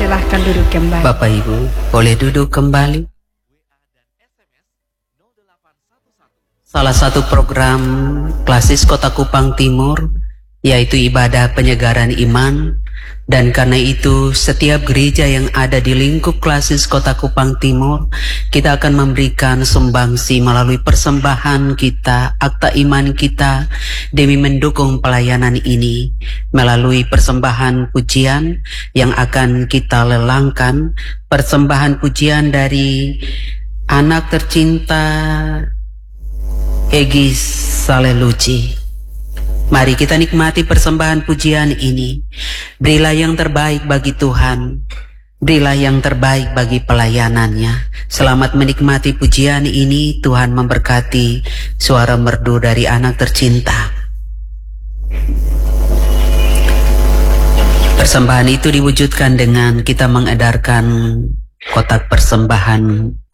Silahkan duduk kembali. Bapak Ibu, boleh duduk kembali. Salah satu program Klasis Kota Kupang Timur yaitu ibadah penyegaran iman, dan karena itu setiap gereja yang ada di lingkup Klasis Kota Kupang Timur kita akan memberikan sumbangsi melalui persembahan kita, akta iman kita demi mendukung pelayanan ini melalui persembahan pujian yang akan kita lelangkan, persembahan pujian dari anak tercinta Egis Saleluci. Mari kita nikmati persembahan pujian ini. Berilah yang terbaik bagi Tuhan. Berilah yang terbaik bagi pelayanannya. Selamat menikmati pujian ini. Tuhan memberkati suara merdu dari anak tercinta. Persembahan itu diwujudkan dengan kita mengedarkan kotak persembahan